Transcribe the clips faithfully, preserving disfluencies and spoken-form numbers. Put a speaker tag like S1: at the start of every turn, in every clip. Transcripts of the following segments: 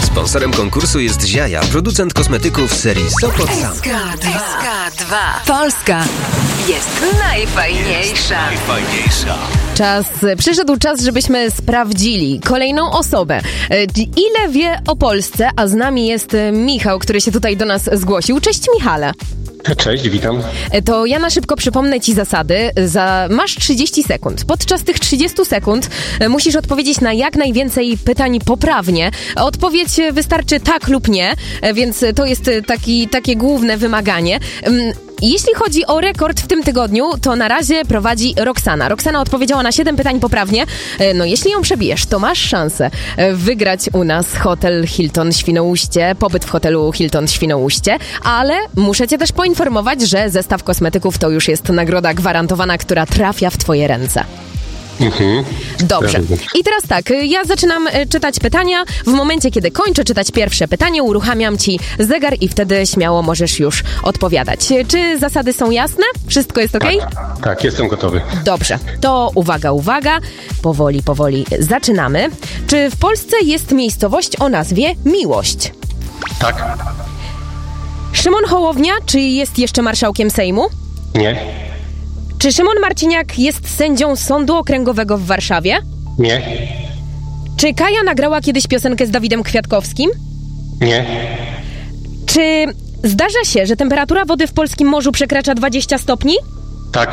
S1: Sponsorem konkursu jest Ziaja, producent kosmetyków serii Sopot Sam.
S2: S K dwa. Polska jest najfajniejsza.
S1: Najfajniejsza.
S3: Czas, przyszedł czas, żebyśmy sprawdzili kolejną osobę. Ile wie o Polsce, a z nami jest Michał, który się tutaj do nas zgłosił. Cześć, Michale.
S4: Cześć, witam.
S3: To ja na szybko przypomnę ci zasady. Za, masz trzydzieści sekund. Podczas tych trzydziestu sekund musisz odpowiedzieć na jak najwięcej pytań poprawnie. Odpowiedź wystarczy tak lub nie, więc to jest taki, takie główne wymaganie. Jeśli chodzi o rekord w tym tygodniu, to na razie prowadzi Roxana. Roxana odpowiedziała na siedem pytań poprawnie. No jeśli ją przebijesz, to masz szansę wygrać u nas hotel Hilton Świnoujście, pobyt w hotelu Hilton Świnoujście, ale muszę cię też poinformować, że zestaw kosmetyków to już jest nagroda gwarantowana, która trafia w twoje ręce.
S4: Mhm.
S3: Dobrze. I teraz tak, ja zaczynam czytać pytania. W momencie, kiedy kończę czytać pierwsze pytanie, uruchamiam ci zegar i wtedy śmiało możesz już odpowiadać. Czy zasady są jasne? Wszystko jest okej?
S4: Tak, tak, jestem gotowy.
S3: Dobrze. To uwaga, uwaga. Powoli, powoli zaczynamy. Czy w Polsce jest miejscowość o nazwie Miłość?
S4: Tak.
S3: Szymon Hołownia, czy jest jeszcze marszałkiem Sejmu?
S4: Nie.
S3: Czy Szymon Marciniak jest sędzią Sądu Okręgowego w Warszawie?
S4: Nie.
S3: Czy Kaja nagrała kiedyś piosenkę z Dawidem Kwiatkowskim?
S4: Nie.
S3: Czy zdarza się, że temperatura wody w polskim morzu przekracza dwadzieścia stopni?
S4: Tak.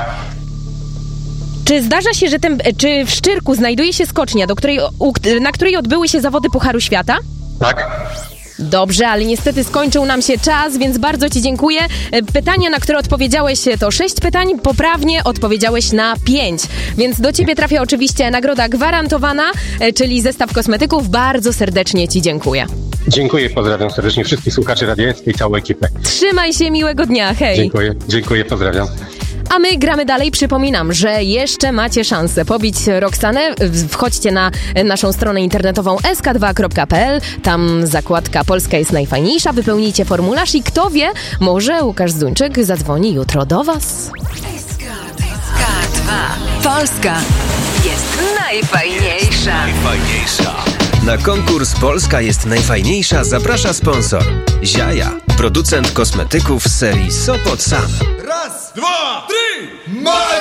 S3: Czy zdarza się, że tem- czy w Szczyrku znajduje się skocznia, do której, u, na której odbyły się zawody Pucharu Świata?
S4: Tak.
S3: Dobrze, ale niestety skończył nam się czas, więc bardzo ci dziękuję. Pytania, na które odpowiedziałeś, to sześć pytań, poprawnie odpowiedziałeś na pięć. Więc do ciebie trafia oczywiście nagroda gwarantowana, czyli zestaw kosmetyków. Bardzo serdecznie ci dziękuję.
S4: Dziękuję, pozdrawiam serdecznie wszystkich słuchaczy Radia S K i całą ekipę.
S3: Trzymaj się, miłego dnia, hej.
S4: Dziękuję, dziękuję, pozdrawiam.
S3: A my gramy dalej. Przypominam, że jeszcze macie szansę pobić Roxanę. Wchodźcie na naszą stronę internetową s k dwa kropka p l. Tam zakładka Polska jest najfajniejsza. Wypełnijcie formularz i kto wie, może Łukasz Zduńczyk zadzwoni jutro do was.
S2: S K dwa. Polska jest najfajniejsza.
S1: Najfajniejsza. Na konkurs Polska jest najfajniejsza zaprasza sponsor Ziaja, producent kosmetyków serii Sopot Sam.
S5: Raz, dwa, trzy, Maja!